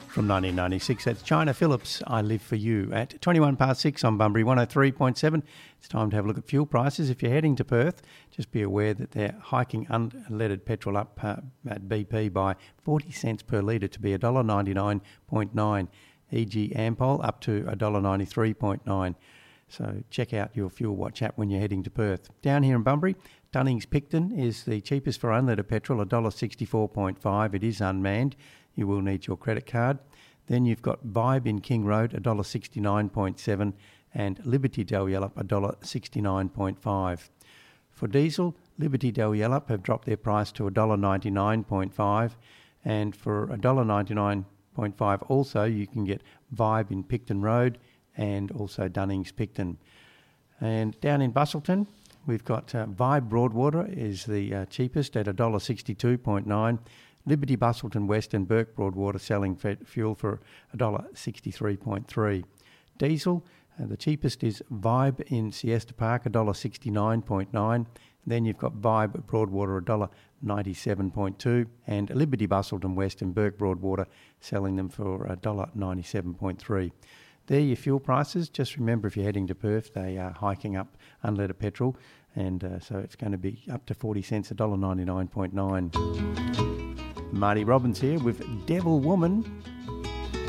From 1996, that's China Phillips, I Live For You. At 21 past 6 on Bunbury 103.7, it's time to have a look at fuel prices. If you're heading to Perth, just be aware that they're hiking unleaded petrol up at BP by 40 cents per litre to be $1.99.9. E.g. Ampol up to $1.93.9. So check out your Fuel Watch app when you're heading to Perth. Down here in Bunbury, Dunnings Picton is the cheapest for unleaded petrol, $1.64.5. It is unmanned. You will need your credit card. Then you've got Vibe in King Road, $1.69.7, and Liberty Dalyellup, $1.69.5. For diesel, Liberty Dalyellup have dropped their price to $1.99.5, and for $1.99.5 also you can get Vibe in Picton Road and also Dunnings Picton. And down in Busselton, we've got Vibe Broadwater is the cheapest at $1.62.9. Liberty Busselton West and Burke Broadwater selling fuel for $1.63.3. Diesel, the cheapest is Vibe in Siesta Park, $1.69.9. Then you've got Vibe Broadwater, $1.97.2. And Liberty Busselton West and Burke Broadwater selling them for $1.97.3. There are your fuel prices. Just remember, if you're heading to Perth, they are hiking up unleaded petrol, and so it's going to be up to 40 cents, $1.99.9. Marty Robbins here with Devil Woman.